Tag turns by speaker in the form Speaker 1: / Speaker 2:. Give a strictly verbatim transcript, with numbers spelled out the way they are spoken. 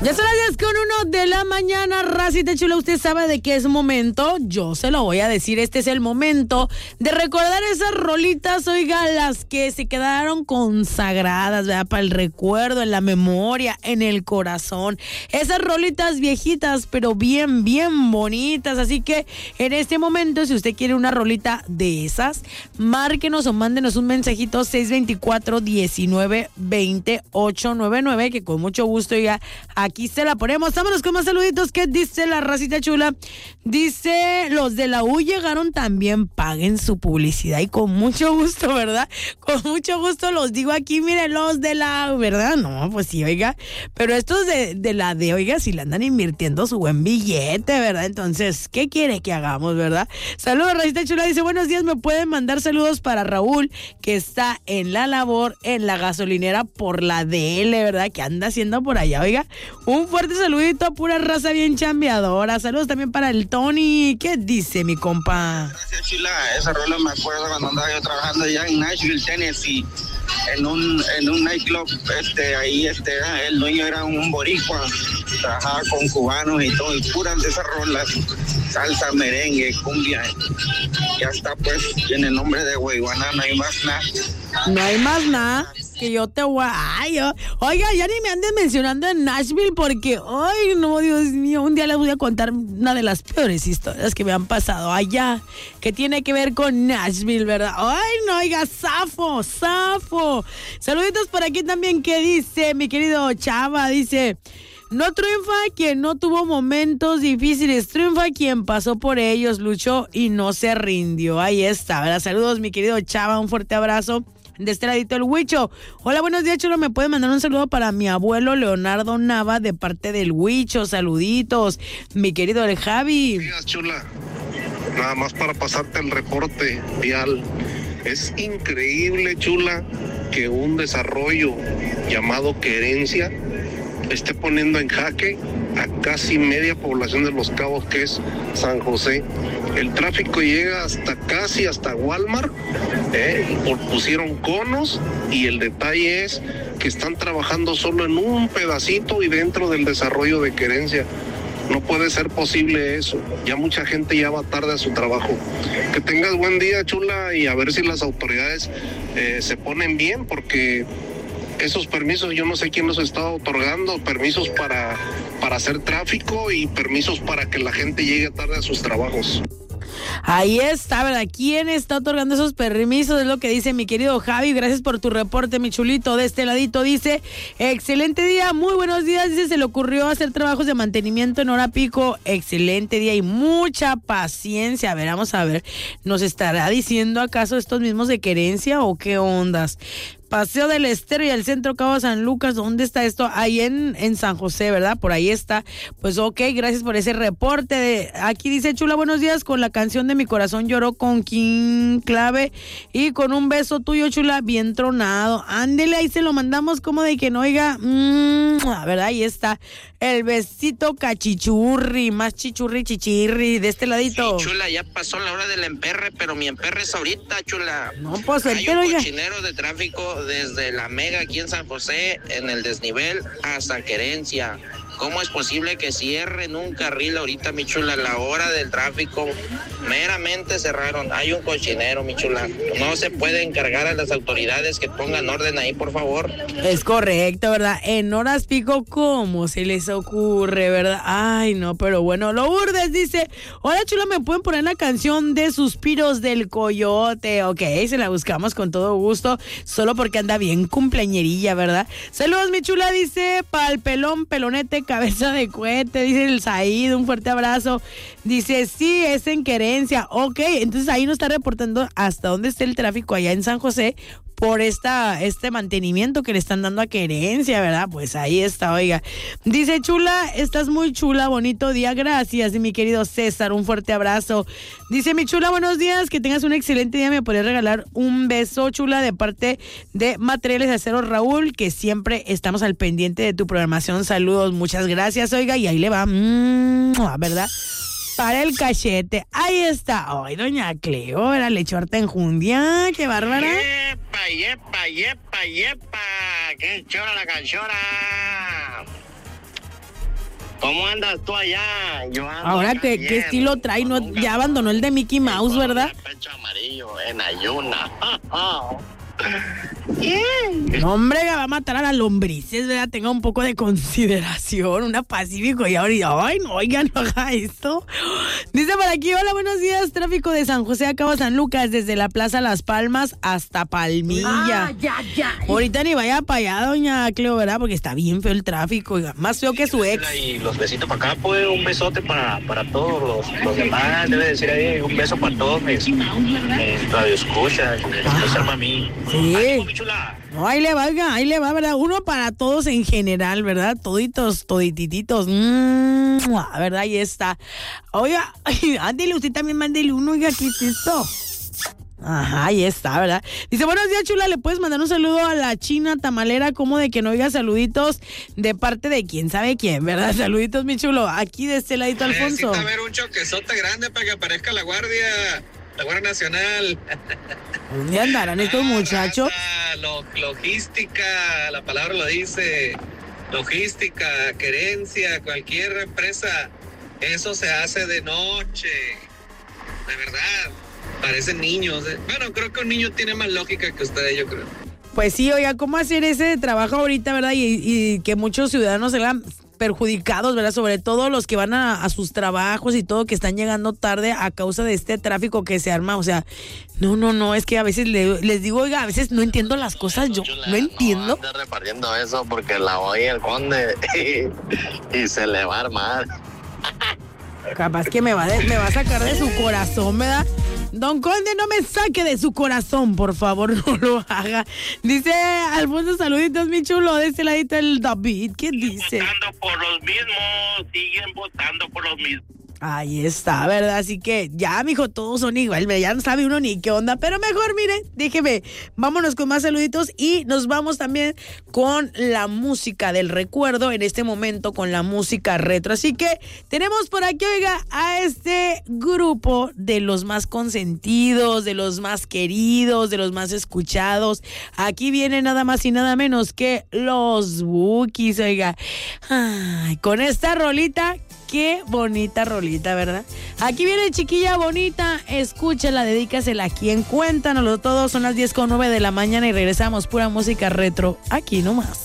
Speaker 1: Ya son las diez con uno de la mañana, racita chula, usted sabe de qué es momento, yo se lo voy a decir, este es el momento de recordar esas rolitas, oiga, las que se quedaron consagradas, ¿verdad? Para el recuerdo, en la memoria, en el corazón, esas rolitas viejitas, pero bien, bien bonitas, así que en este momento, si usted quiere una rolita de esas, márquenos o mándenos un mensajito seis dos cuatro, diecinueve, veinte, ochocientos noventa y nueve, que con mucho gusto, oiga, aquí se la ponemos. Vámonos con más saluditos. ¿Qué dice la racita chula? Dice, los de la U llegaron también, paguen su publicidad y con mucho gusto, ¿verdad? Con mucho gusto los digo aquí, miren, los de la U, ¿verdad? No, pues sí, oiga, pero estos de, de la D, oiga, si le andan invirtiendo su buen billete, ¿verdad? Entonces, ¿qué quiere que hagamos, verdad? Saludos, racita chula, dice, buenos días, me pueden mandar saludos para Raúl, que está en la labor, en la gasolinera por la D L, ¿verdad? Que anda haciendo por allá, oiga. Un fuerte saludito a pura raza bien chambeadora. Saludos también para el Tony. ¿Qué dice mi compa?
Speaker 2: Gracias, chula. Esa rola me acuerdo cuando andaba yo trabajando allá en Nashville, Tennessee, en un en un nightclub. Este, ahí este, el dueño era un boricua, trabajaba con cubanos y todo, y puras de esas rolas, salsa, merengue, cumbia. Ya está, pues, tiene el nombre de Huehuana, no hay más nada.
Speaker 1: No hay más nada. Que yo te voy a... Ay, yo... Oiga, ya ni me anden mencionando en Nashville porque... Ay, no, Dios mío. Un día les voy a contar una de las peores historias que me han pasado allá. Que tiene que ver con Nashville, ¿verdad? Ay, no, oiga, zafo, zafo. Saluditos por aquí también. ¿Qué dice mi querido Chava? Dice... No triunfa quien no tuvo momentos difíciles, triunfa quien pasó por ellos, luchó y no se rindió. Ahí está, ¿verdad? Saludos, mi querido Chava, un fuerte abrazo. De este ladito el Huicho. Hola, buenos días, chulo. ¿Me puede mandar un saludo para mi abuelo Leonardo Nava de parte del Huicho? Saluditos, mi querido el Javi.
Speaker 3: Días, chula. Nada más para pasarte el reporte vial. Es increíble, chula, que un desarrollo llamado Querencia esté poniendo en jaque a casi media población de Los Cabos, que es San José. El tráfico llega hasta casi hasta Walmart, ¿eh? Pusieron conos y el detalle es que están trabajando solo en un pedacito y dentro del desarrollo de Querencia. No puede ser posible eso. Ya mucha gente ya va tarde a su trabajo. Que tengas buen día, chula, y a ver si las autoridades eh, se ponen bien, porque esos permisos yo no sé quién los está otorgando, permisos para, para hacer tráfico y permisos para que la gente llegue tarde a sus trabajos.
Speaker 1: Ahí está, ¿verdad? ¿Quién está otorgando esos permisos? Es lo que dice mi querido Javi. Gracias por tu reporte, mi chulito. De este ladito dice, excelente día, muy buenos días. Dice, se le ocurrió hacer trabajos de mantenimiento en hora pico. Excelente día y mucha paciencia. A ver, vamos a ver. ¿Nos estará diciendo acaso estos mismos de Querencia o qué ondas? Paseo del Estero y el Centro Cabo San Lucas, ¿dónde está esto? Ahí en, en San José, ¿verdad? Por ahí está. Pues ok, gracias por ese reporte. De, aquí dice, chula, buenos días, con la canción de Mi Corazón Lloró con King Clave y con un beso tuyo, chula, bien tronado. Ándele, ahí se lo mandamos como de que no oiga, mmm, ¿verdad? Ahí está el besito cachichurri, más chichurri, chichirri, de este ladito.
Speaker 4: Sí, chula, ya pasó la hora del emperre, pero mi emperre es ahorita, chula.
Speaker 1: No, pues el
Speaker 4: Hay
Speaker 1: pero
Speaker 4: un
Speaker 1: ya.
Speaker 4: cochinero de tráfico desde la Mega aquí en San José, en el desnivel hasta Querencia. ¿Cómo es posible que cierren un carril ahorita, mi chula? La hora del tráfico meramente cerraron. Hay un cochinero, mi chula. No se puede encargar a las autoridades que pongan orden ahí, por favor.
Speaker 1: Es correcto, ¿verdad? En horas pico, ¿cómo se les ocurre, verdad? Ay, no, pero bueno. Lourdes dice, hola, chula, ¿me pueden poner la canción de Suspiros del Coyote? Ok, se la buscamos con todo gusto, solo porque anda bien cumpleañerilla, ¿verdad? Saludos, mi chula, dice, pa'l pelón, pelonete, cabeza de cohete, dice el Said, un fuerte abrazo. Dice, sí, es en Querencia. Ok, entonces ahí nos está reportando hasta dónde está el tráfico allá en San José por esta este mantenimiento que le están dando a Querencia, ¿verdad? Pues ahí está, oiga. Dice, chula, estás muy chula, bonito día, gracias, mi querido César, un fuerte abrazo. Dice, mi chula, buenos días, que tengas un excelente día, me podrías regalar un beso, chula, de parte de Materiales de Acero Raúl, que siempre estamos al pendiente de tu programación, saludos, muchas gracias, oiga, y ahí le va, mmm, ¿verdad? Para el cachete, ahí está. Ay, doña Cleo, era le echó harta enjundia, qué bárbara.
Speaker 4: ¡Yepa, yepa, yepa, yepa! ¡Qué chora la canchora!
Speaker 2: ¿Cómo andas tú allá? Yo ando
Speaker 1: Ahora,
Speaker 2: acá
Speaker 1: ¿qué,
Speaker 2: bien,
Speaker 1: qué estilo trae?
Speaker 2: con
Speaker 1: No,
Speaker 2: un
Speaker 1: ya abandonó el de Mickey
Speaker 2: galón,
Speaker 1: Mouse,
Speaker 2: con
Speaker 1: ¿verdad?
Speaker 2: un pecho amarillo en ayuna.
Speaker 1: No, hombre, va a matar a las lombrices, ¿verdad? Tenga un poco de consideración, una pacífico y ahora, ay, no, oiga, no haga esto. Dice por aquí, hola, buenos días, tráfico de San José a Cabo San Lucas, desde la Plaza Las Palmas hasta Palmilla.
Speaker 5: Ah, ya, ya.
Speaker 1: Ahorita ni vaya para allá, doña Cleo, ¿verdad? Porque está bien feo el tráfico, oiga, más feo que su ex.
Speaker 6: Y los besitos para acá, pues un besote para, para todos los, los demás, debe decir ahí, un beso para todos mis, mis radioescuchas, especial para mí.
Speaker 1: Sí.
Speaker 6: Ánimo, mi chula.
Speaker 1: No, ahí le va, oiga, ahí le va, ¿verdad? Uno para todos en general, ¿verdad? Toditos, toditititos. Mmm, ¿verdad? Ahí está. Oiga, ándele, usted también mándele uno, oiga, ¿qué es esto? Ajá, ahí está, ¿verdad? Dice, buenos días, chula, ¿le puedes mandar un saludo a la China tamalera? ¿Cómo de que no oiga saluditos de parte de quién sabe quién, ¿verdad? Saluditos, mi chulo. Aquí de este ladito, Alfonso.
Speaker 7: Necesita ver un choquezote grande para que aparezca la guardia, la Guardia Nacional.
Speaker 1: ¿Dónde andarán estos
Speaker 7: Ah,
Speaker 1: muchachos?
Speaker 7: raza, lo- logística, la palabra lo dice. Logística, querencia, cualquier empresa, eso se hace de noche. De verdad, parecen niños. ¿eh? Bueno, creo que un niño tiene más lógica que ustedes, yo creo.
Speaker 1: Pues sí, oiga, ¿cómo hacer ese trabajo ahorita, verdad? Y, y que muchos ciudadanos se vean perjudicados, ¿verdad? Sobre todo los que van a, a sus trabajos y todo, que están llegando tarde a causa de este tráfico que se arma. O sea, no, no, no, es que a veces le- les digo, oiga, a veces no entiendo las cosas, yo no entiendo.
Speaker 2: No ande repartiendo eso porque la oye el conde y, y se le va a armar.
Speaker 1: Capaz que me va, de- me va a sacar de su corazón, ¿verdad? Don Conde, no me saque de su corazón, por favor, no lo haga. Dice Alfonso, saluditos, mi chulo, de este ladito el David, ¿qué dice?
Speaker 6: Votando por los mismos, siguen votando por los mismos.
Speaker 1: Ahí está, ¿verdad? Así que ya, mijo, todos son igual, ya no sabe uno ni qué onda, pero mejor, mire, déjeme, vámonos con más saluditos y nos vamos también con la música del recuerdo, en este momento con la música retro. Así que tenemos por aquí, oiga, a este grupo de los más consentidos, de los más queridos, de los más escuchados. Aquí viene nada más y nada menos que los Bukis, oiga. Ay, con esta rolita. Qué bonita rolita, ¿verdad? Aquí viene chiquilla bonita, escúchala, dedícasela a quien cuéntanoslo todo. Son las diez con nueve de la mañana y regresamos, pura música retro, aquí nomás.